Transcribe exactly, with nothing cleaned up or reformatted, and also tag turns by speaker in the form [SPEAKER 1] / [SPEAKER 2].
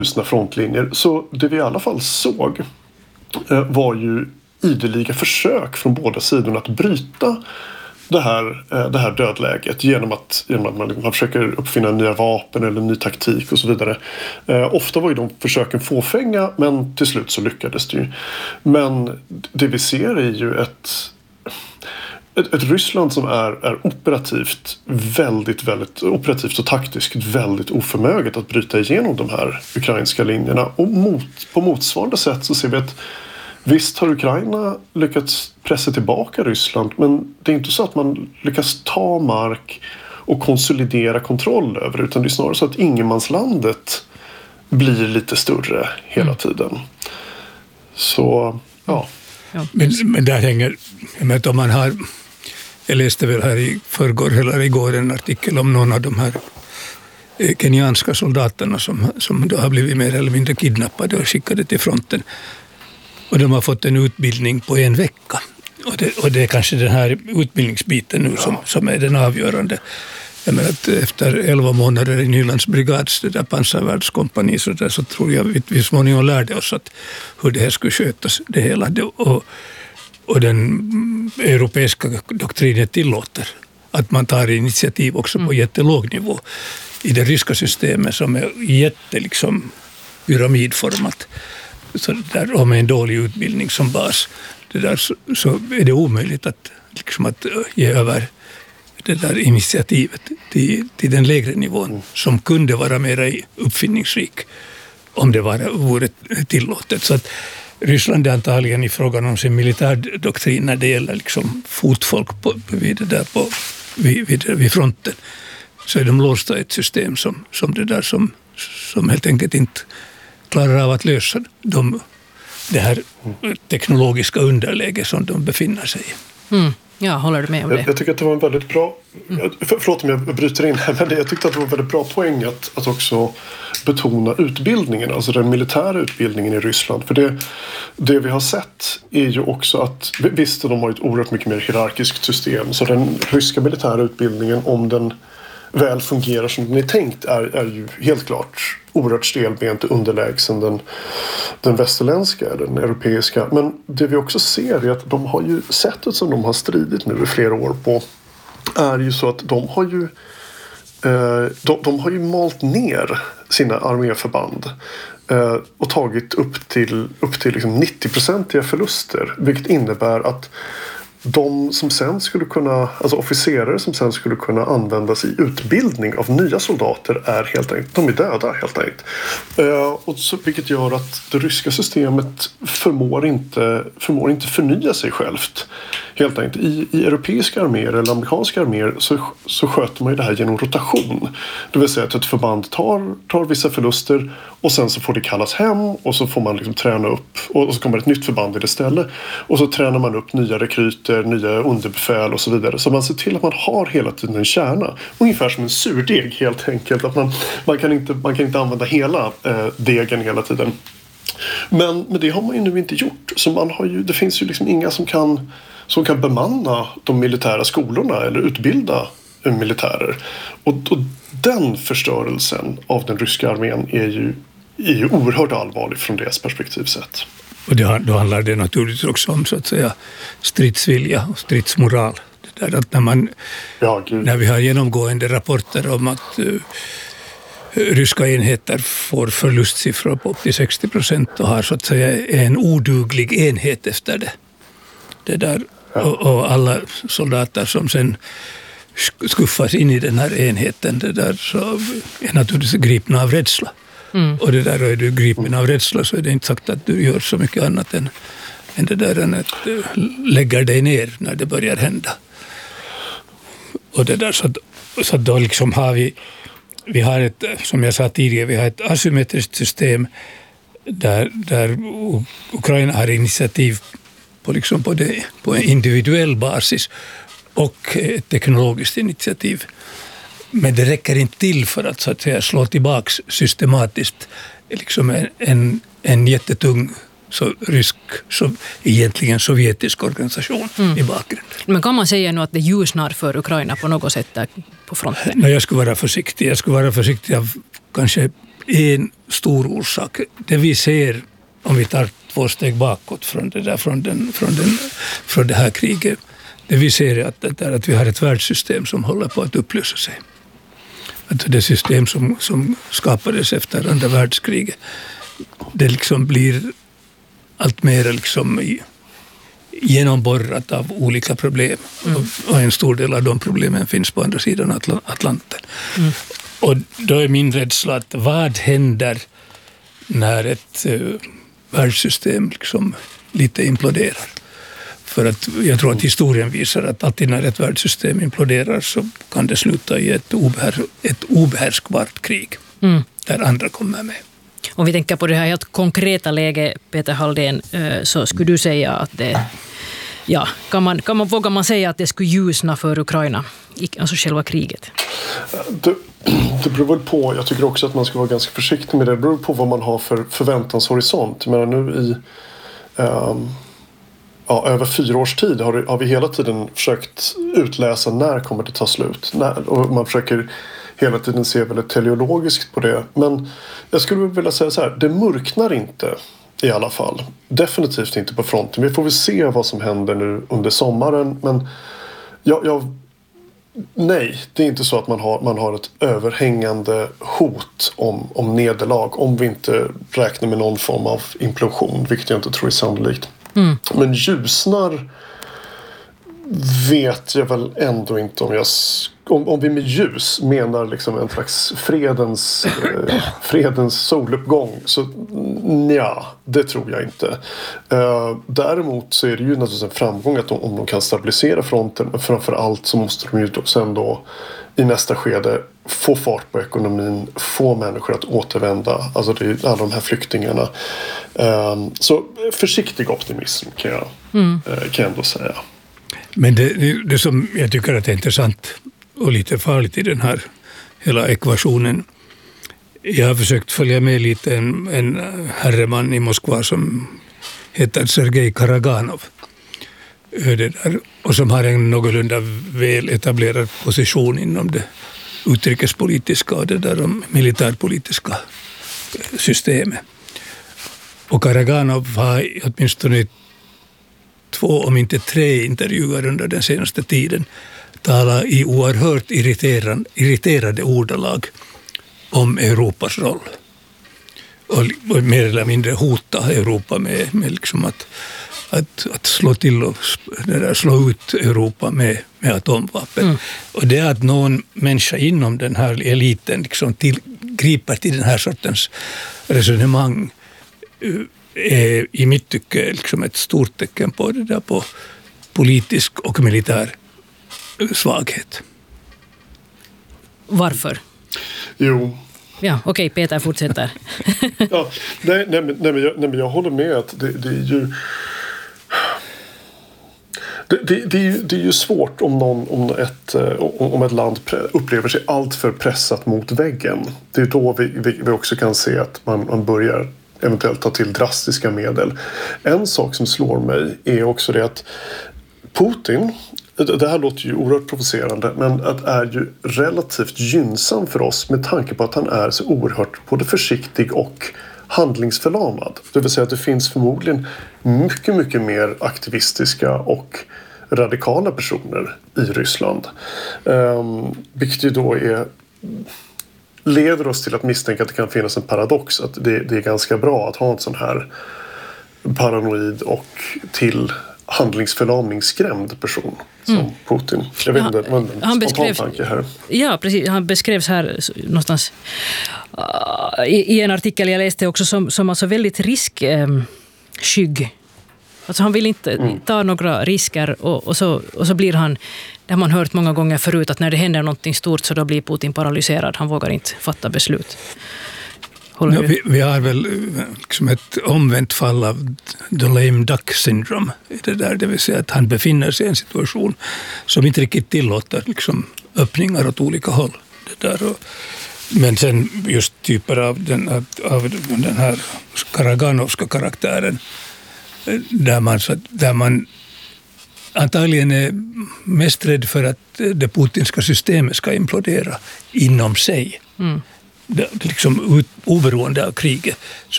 [SPEAKER 1] frusna frontlinjer. Så det vi i alla fall såg eh, var ju ideliga försök från båda sidorna att bryta det här, det här dödläget genom att, genom att man, man försöker uppfinna nya vapen eller ny taktik och så vidare. Eh, ofta var ju de försöken fåfänga, men till slut så lyckades det ju. Men det vi ser är ju ett, ett, ett Ryssland som är, är operativt väldigt, väldigt operativt och taktiskt väldigt oförmöget att bryta igenom de här ukrainska linjerna. Och mot, på motsvarande sätt så ser vi att visst har Ukraina lyckats pressa tillbaka Ryssland, men det är inte så att man lyckas ta mark och konsolidera kontroll över, utan det är snarare så att ingenmanslandet blir lite större hela tiden. Så, ja.
[SPEAKER 2] ja. Men, men där hänger, jag menar, om man har, jag läste väl här i förrgår eller igår en artikel om någon av de här kenyanska soldaterna som, som då har blivit mer eller mindre kidnappade och skickade till fronten. Och de har fått en utbildning på en vecka. Och det, och det är kanske den här utbildningsbiten nu som, som är den avgörande. Jag menar att efter elva månader i Nylands brigads, det där pansarvärdskompani, så, där, så tror jag att vi småningom lärde oss att hur det här skulle skötas, det hela. Och, och den europeiska doktrinen tillåter att man tar initiativ också på jättelåg nivå. I det ryska systemet som är jätte liksom pyramidformat. Så där, och med en dålig utbildning som bas, det där, så, så är det omöjligt att, liksom att ge över det där initiativet till, till den lägre nivån mm. som kunde vara mer uppfinningsrik om det var, vore tillåtet. Så att Ryssland är antagligen i frågan om sin militärdoktrin när det gäller liksom fotfolk på, vid, det där på, vid, vid, vid fronten, så är de låsta i ett system som, som det där som, som helt enkelt inte klarar av att lösa de, det här teknologiska underläge som de befinner sig i.
[SPEAKER 3] Mm. Ja, håller du med om det?
[SPEAKER 1] Jag, jag tycker att det var en väldigt bra... Mm. För, förlåt om jag bryter in här, men jag tyckte att det var en väldigt bra poäng att, att också betona utbildningen, alltså den militära utbildningen i Ryssland. För det, det vi har sett är ju också att, visst, de har ett oerhört mycket mer hierarkiskt system, så den ryska militära utbildningen, om den väl fungerar som den är tänkt, är, är ju helt klart oerhört stelbent och underlägsen den, den västerländska, den europeiska. Men det vi också ser är att de har ju, sättet som de har stridit nu i flera år på, är ju så att de har ju eh, de, de har ju malt ner sina arméförband eh, och tagit upp till, upp till liksom nittio-procentiga förluster, vilket innebär att de som sen skulle kunna, alltså officerare som sen skulle kunna användas i utbildning av nya soldater är helt enkelt, de är döda helt enkelt. Uh, och så, vilket gör att det ryska systemet förmår inte, förmår inte förnya sig självt. Helt enkelt. I, i europeiska arméer eller amerikanska arméer så, så sköter man ju det här genom rotation. Det vill säga att ett förband tar, tar vissa förluster och sen så får det kallas hem och så får man liksom träna upp och, och så kommer ett nytt förband i det stället. Och så tränar man upp nya rekryter, nya underbefäl och så vidare. Så man ser till att man har hela tiden en kärna. Ungefär som en surdeg helt enkelt. Att man, man, kan, inte, man kan inte använda hela eh, degen hela tiden. Men, men det har man ju nu inte gjort. Så man har ju, det finns ju liksom inga som kan, som kan bemanna de militära skolorna eller utbilda militärer. Och, och den förstörelsen av den ryska armén är ju, är ju oerhört allvarlig från deras perspektiv sett.
[SPEAKER 2] Och det, då handlar det naturligtvis också om så att säga stridsvilja och stridsmoral. Det där att när, man,
[SPEAKER 1] ja,
[SPEAKER 2] när vi har genomgående rapporter om att uh, ryska enheter får förlustsiffror på upp till sextio procent och har så att säga en oduglig enhet efter det. Det där, ja. och, och alla soldater som sen skuffas in i den här enheten, det där, så är naturligtvis gripna av rädsla. Mm. Och det där, är du gripen av rädsla så är det inte sagt att du gör så mycket annat än, än det där än att du lägger dig ner när det börjar hända. Och det där, så, så då liksom har vi vi har ett, som jag sa tidigare, vi har ett asymmetriskt system där, där Ukraina har initiativ på, liksom på, det, på en individuell basis och ett teknologiskt initiativ. Men det räcker inte till för att, så att säga, slå tillbaks systematiskt liksom en, en, en jättetung så rysk, så egentligen sovjetisk organisation mm. i bakgrunden.
[SPEAKER 3] Men kan man säga nu att det ljusnar för Ukraina på något sätt där på fronten?
[SPEAKER 2] Nej, jag skulle vara försiktig. Jag skulle vara försiktig av kanske en stor orsak. Det vi ser om vi tar två steg bakåt från det, där, från den, från den, från det här kriget. Det vi ser är att, att, att vi har ett världssystem som håller på att upplösa sig. Att det system som, som skapades efter andra världskriget, det liksom blir allt mer liksom genomborrat av olika problem. Mm. Och, och en stor del av de problemen finns på andra sidan Atl- Atlanten. Mm. Och då är min rädsla att vad händer när ett uh, världssystem liksom lite imploderar. För att jag tror att historien visar att alltid när ett världssystem imploderar så kan det sluta i ett, obehär, ett obehärskbart krig mm. där andra kommer med.
[SPEAKER 3] Om vi tänker på det här helt konkreta läget, Peter Halldén, så skulle du säga att det, ja, kan man, kan man, vågar man säga att det skulle ljusna för Ukraina, alltså själva kriget?
[SPEAKER 1] Det, det beror väl på, jag tycker också att man ska vara ganska försiktig med det. Det beror på vad man har för förväntanshorisont. Men nu i um, ja, över fyra års tid har, har vi hela tiden försökt utläsa när kommer det ta slut. När, och man försöker hela tiden se väldigt teleologiskt på det. Men jag skulle vilja säga så här, det mörknar inte i alla fall. Definitivt inte på fronten. Vi får väl se vad som händer nu under sommaren. Men jag, jag, nej, det är inte så att man har, man har ett överhängande hot om, om nederlag. Om vi inte räknar med någon form av implosion, vilket jag inte tror är sannolikt. Mm. Men ljusnar vet jag väl ändå inte om jag... Om, om vi med ljus menar liksom en slags fredens, eh, fredens soluppgång, så ja, det tror jag inte. Eh, däremot så är det ju naturligtvis en framgång att de, om de kan stabilisera fronten, men framför allt så måste de ju då, sen då i nästa skede få fart på ekonomin, få människor att återvända, alltså det är alla de här flyktingarna. Eh, så försiktig optimism kan jag, mm. eh, kan jag ändå säga.
[SPEAKER 2] Men det, det, det som jag tycker att är intressant och lite farligt i den här hela ekvationen. Jag har försökt följa med lite en, en herreman i Moskva som heter Sergej Karaganov. Det där, och som har en någorlunda väl etablerad position inom det utrikespolitiska och det där militärpolitiska systemet. Och Karaganov har åtminstone två, om inte tre intervjuer under den senaste tiden talar i oerhört irriterande, irriterade ordalag om Europas roll. Och, och mer eller mindre hota Europa med, med liksom att, att, att slå till och där, slå ut Europa med, med atomvapen. Mm. Och det är att någon människa inom den här eliten liksom till, griper till den här sortens resonemang är i mitt tycke liksom ett stort tecken på det där, på politisk och militär svaghet.
[SPEAKER 3] Varför?
[SPEAKER 1] Jo.
[SPEAKER 3] Ja, okej, okay, Peter fortsätter.
[SPEAKER 1] ja, nej, nej, nej, men jag, nej, men jag håller med att det, det är ju det, det, det, är ju, det är ju svårt om, någon, om, ett, om ett land upplever sig allt för pressat mot väggen. Det är då vi, vi, vi också kan se att man, man börjar eventuellt ta till drastiska medel. En sak som slår mig är också det att Putin, det här låter ju oerhört provocerande, men att är ju relativt gynnsam för oss med tanke på att han är så oerhört både försiktig och handlingsförlamad. Det vill säga att det finns förmodligen mycket, mycket mer aktivistiska och radikala personer i Ryssland. Um, vilket ju då är... leder oss till att misstänka att det kan finnas en paradox, att det, det är ganska bra att ha en sån här paranoid och till handlingsförlamningsskrämd person som mm. Putin. Jag vet inte, ja,
[SPEAKER 3] han beskrevs, tanke här. Ja, precis. Han beskrevs här någonstans uh, i, i en artikel jag läste också som, som alltså väldigt riskskygg. Um, alltså han vill inte mm. ta några risker och, och, så, och så blir han, det har man hört många gånger förut, att när det händer någonting stort så då blir Putin paralyserad. Han vågar inte fatta beslut.
[SPEAKER 2] Ja, vi, vi har väl liksom ett omvänt fall av the lame duck syndrome. Det, där, det vill säga att han befinner sig i en situation som inte riktigt tillåter liksom öppningar åt olika håll. Det där och, men sen just typer av den, av den här Karaganovska karaktären där man, där man antagligen är mest rädd för att det putinska systemet ska implodera inom sig. Mm. liksom ut, oberoende av kriget, så